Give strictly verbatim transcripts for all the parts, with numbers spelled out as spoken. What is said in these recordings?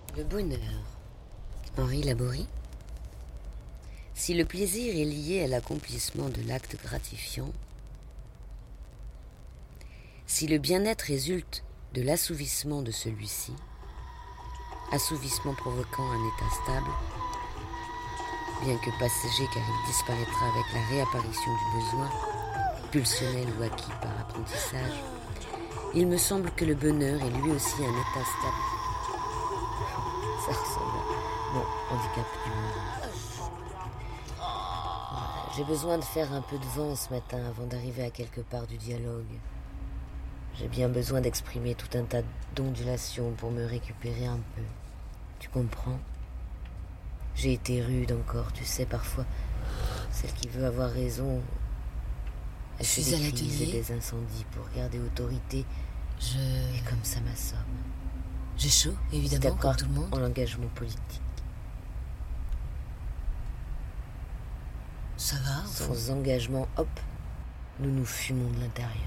Le bonheur. Henri Laborie. Si le plaisir est lié à l'accomplissement de l'acte gratifiant, si le bien-être résulte de l'assouvissement de celui-ci, assouvissement provoquant un état stable, bien que passager car il disparaîtra avec la réapparition du besoin, pulsionnel ou acquis par apprentissage, il me semble que le bonheur est lui aussi un état stable. Ça ressemble à mon handicap du monde. Voilà, j'ai besoin de faire un peu de vent ce matin avant d'arriver à quelque part du dialogue. J'ai bien besoin d'exprimer tout un tas d'ondulations pour me récupérer un peu. Tu comprends ? J'ai été rude encore, tu sais, parfois. Celle qui veut avoir raison. Elle Je fait suis à des crises et l'atelier. des incendies pour garder autorité. Je... Et comme ça m'assomme. J'ai chaud, C'est évidemment, d'accord comme tout le monde. en l'engagement politique. Ça va, au fond. Sans engagement, hop, nous nous fumons de l'intérieur.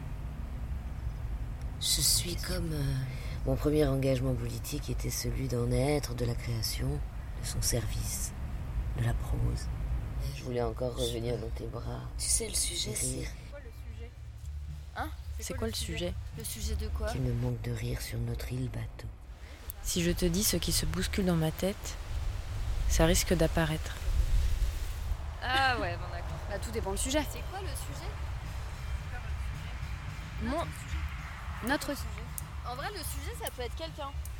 Je suis comme... euh, Mon premier engagement politique était celui d'en être de la création, de son service, de la prose. Je voulais encore revenir dans tes bras. Tu sais, le sujet, et c'est... rire. quoi le sujet Hein C'est quoi le sujet? Le sujet de quoi? Qu'il me manque de rire sur notre île bateau. Si je te dis ce qui se bouscule dans ma tête, ça risque d'apparaître. Ah ouais, bon d'accord. Bah, tout dépend du sujet. C'est quoi le sujet? Mon... Notre En vrai, le sujet, ça peut être quelqu'un.